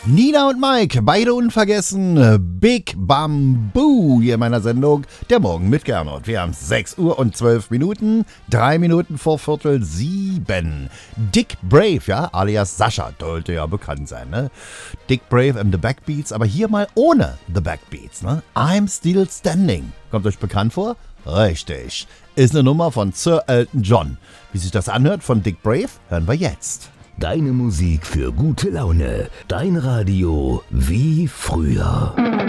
Nina und Mike, beide unvergessen. Big Bamboo hier in meiner Sendung Der Morgen mit Gernot. Wir haben 6 Uhr und 12 Minuten, 3 Minuten vor Viertel 7. Dick Brave, ja, alias Sascha, sollte ja bekannt sein, ne? Dick Brave and the Backbeats, aber hier mal ohne The Backbeats, ne? I'm Still Standing. Kommt euch bekannt vor? Richtig. Ist eine Nummer von Sir Elton John. Wie sich das anhört von Dick Brave, hören wir jetzt. Deine Musik für gute Laune. Dein Radio wie früher.